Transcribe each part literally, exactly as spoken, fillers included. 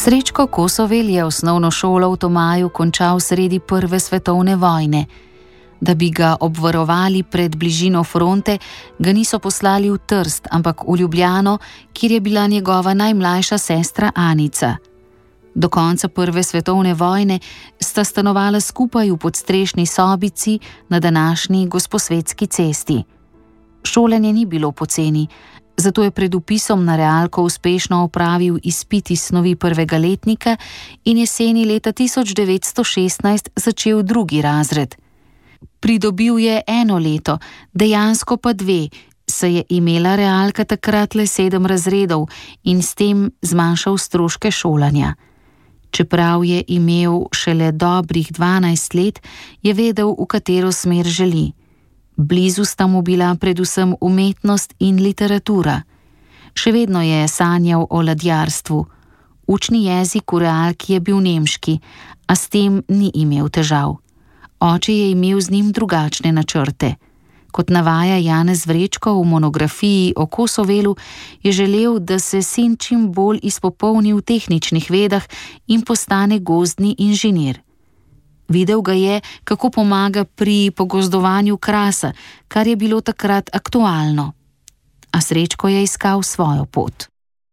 Srečko Kosovel je osnovno šolo v Tomaju končal sredi prve svetovne vojne. Da bi ga obvarovali pred bližino fronte, ga niso poslali v Trst, ampak v Ljubljano, kjer je bila njegova najmlajša sestra Anica. Do konca prve svetovne vojne sta stanovala skupaj v podstrešni sobici na današnji Gosposvetski cesti. Šolanje ni bilo poceni, zato je pred vpisom na realko uspešno opravil izpit iz snovi prvega letnika in jeseni leta tisoč devetsto šestnajst začel drugi razred. Pridobil je eno leto, dejansko pa dve, saj je imela realka takrat le sedem razredov in s tem zmanjšal stroške šolanja. Čeprav je imel šele dobrih dvanajst let, je vedel, v katero smer želi. Blizu sta mu bila predvsem umetnost in literatura. Še vedno je sanjal o ladjarstvu. Učni jezik v realki je bil nemški, a s tem ni imel težav. Oče je imel z njim drugačne načrte. Kot navaja Janez Vrečko v monografiji o Kosovelu, je želel, da se sin čim bolj izpopolni v tehničnih vedah in postane gozdni inženir. Videl ga je, kako pomaga pri pogozdovanju krasa, kar je bilo takrat aktualno. A Srečko je iskal svojo pot.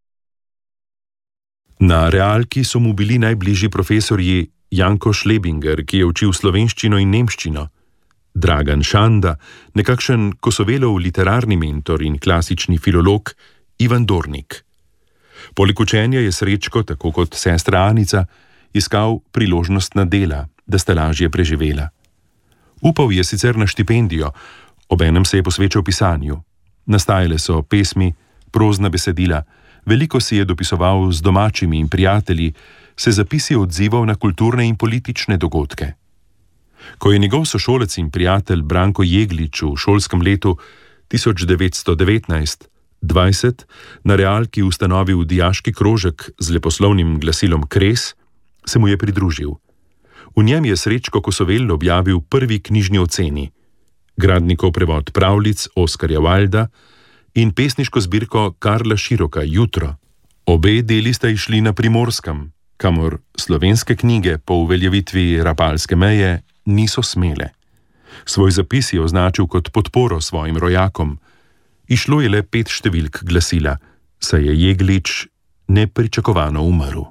Na realki so mu bili najbližji profesorji Janko Šlebinger, ki je učil slovenščino in nemščino, Dragan Šanda, nekakšen Kosovelov literarni mentor in klasični filolog Ivan Dornik. Poleg učenja je Srečko, tako kot sestra Anica, iskal priložnostna dela, da sta lažje preživela. Upal je sicer na štipendijo, obenem se je posvečal pisanju. Nastajale so pesmi, prozna besedila, veliko si je dopisoval z domačimi in prijatelji, se zapisi odzival na kulturne in politične dogodke. Ko je njegov sošolec in prijatelj Branko Jeglič v šolskem letu tisoč devetsto devetnajst dvajset na realki ustanovil dijaški krožek z leposlovnim glasilom Kres, se mu je pridružil. V njem je Srečko Kosovel objavil prvi knjižni oceni, Gradnikov prevod pravljic Oskarja Wilda in pesniško zbirko Karla Široka Jutro. Obe deli sta išli na Primorskem, kamor slovenske knjige po uveljavitvi Rapalske meje niso smele. Svoj zapis je označil kot podporo svojim rojakom. Išlo je le pet številk glasila, saj je Jeglič nepričakovano umrl.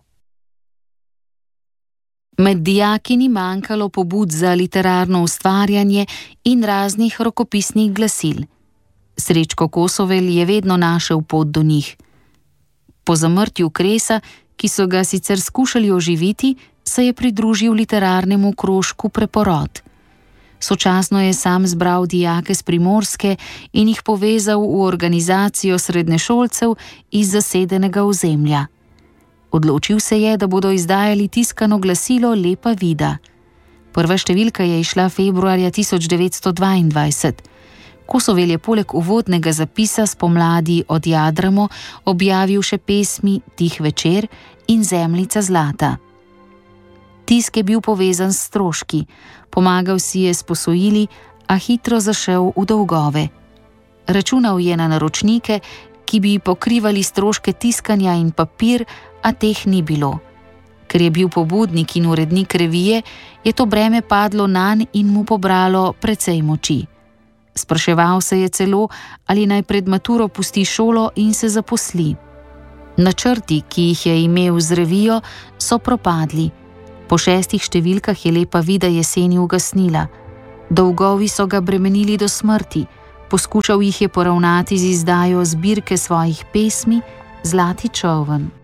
Med dijaki ni manjkalo pobud za literarno ustvarjanje in raznih rokopisnih glasil. Srečko Kosovel je vedno našel pot do njih. Po zamrtju Kresa, ki so ga sicer skušali oživiti, se je pridružil literarnemu krožku Preporod. Sočasno je sam zbral dijake z Primorske in jih povezal v organizacijo srednješolcev iz zasedenega ozemlja. Odločil se je, da bodo izdajali tiskano glasilo Lepa vida. Prva številka je išla februarja tisoč devetsto dvaindvajset. Kosovel je poleg uvodnega zapisa Spomladi odjadramo objavil še pesmi Tih večer in Zemljica zlata. Tisk je bil povezan s stroški, pomagal si je s posojili, a hitro zašel v dolgove. Računal je na naročnike, ki bi pokrivali stroške tiskanja in papir, a teh ni bilo. Ker je bil pobudnik in urednik revije, je to breme padlo nanj in mu pobralo precej moči. Spraševal se je celo, ali naj pred maturo pusti šolo in se zaposli. Načrti, ki jih je imel z revijo, so propadli. Po šestih številkah je Lepa vida jeseni ugasnila. Dolgovi so ga bremenili do smrti. Poskušal jih je poravnati z izdajo zbirke svojih pesmi Zlati čoln.